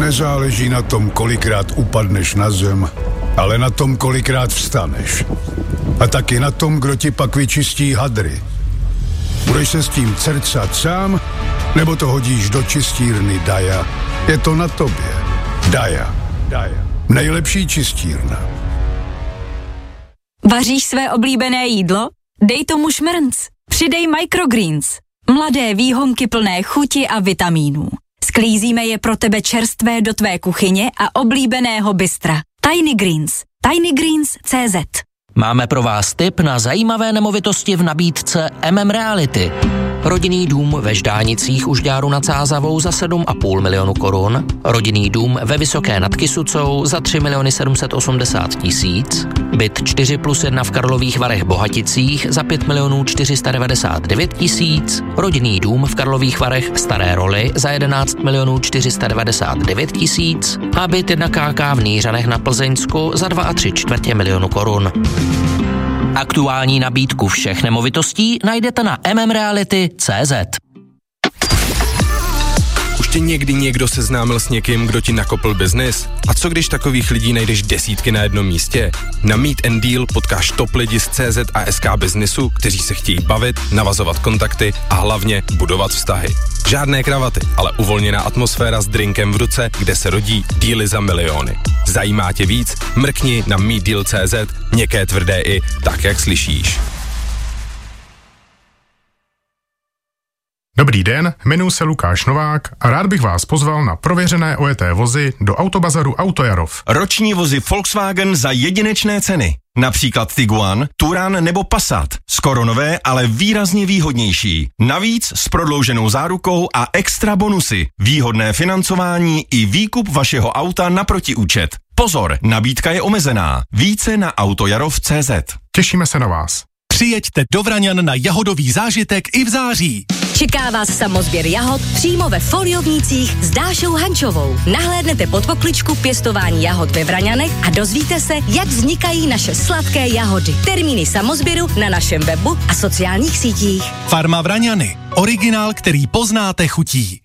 Nezáleží na tom, kolikrát upadneš na zem, ale na tom, kolikrát vstaneš. A taky na tom, kdo ti pak vyčistí hadry. Budeš se s tím cercat sám, nebo to hodíš do čistírny Daja? Je to na tobě. Daja. Nejlepší čistírna. Vaříš své oblíbené jídlo? Dej tomu šmrnc. Přidej microgreens. Mladé výhonky plné chuti a vitamínů. Sklízíme je pro tebe čerstvé do tvé kuchyně a oblíbeného bystra. Tiny Greens. tinygreens.cz. Máme pro vás tip na zajímavé nemovitosti v nabídce Reality. Rodinný dům ve Ždánicích u Žďáru nad Sázavou za 7,5 milionu korun, rodinný dům ve Vysoké nad Kysucou za 3 780 000, byt 4+1 v Karlových Varech Bohaticích za 5 499 000, rodinný dům v Karlových Varech Staré Roli za 11 499 000 a byt 1 KK v Nýřanech na Plzeňsku za 2,75 milionu korun. Aktuální nabídku všech nemovitostí najdete na mmreality.cz. Už tě někdy někdo seznámil s někým, kdo ti nakopl biznis? A co když takových lidí najdeš desítky na jednom místě? Na Meet and Deal potkáš top lidi z CZ a SK Biznisu, kteří se chtějí bavit, navazovat kontakty a hlavně budovat vztahy. Žádné kravaty, ale uvolněná atmosféra s drinkem v ruce, kde se rodí díly za miliony. Zajímá tě víc? Mrkni na meetdeal.cz, měkké tvrdé i tak, jak slyšíš. Dobrý den, jmenuji se Lukáš Novák a rád bych vás pozval na prověřené ojeté vozy do autobazaru Autojarov. Roční vozy Volkswagen za jedinečné ceny. Například Tiguan, Touran nebo Passat. Skoro nové, ale výrazně výhodnější. Navíc s prodlouženou zárukou a extra bonusy. Výhodné financování i výkup vašeho auta na protiúčet. Pozor, nabídka je omezená. Více na autojarov.cz. Těšíme se na vás. Přijeďte do Vraňan na jahodový zážitek i v září. Čeká vás samozběr jahod přímo ve Foliovnících s Dášou Hančovou. Nahlédnete pod pokličku pěstování jahod ve Vraňanech a dozvíte se, jak vznikají naše sladké jahody. Termíny samozběru na našem webu a sociálních sítích. Farma Vraňany. Originál, který poznáte chutí.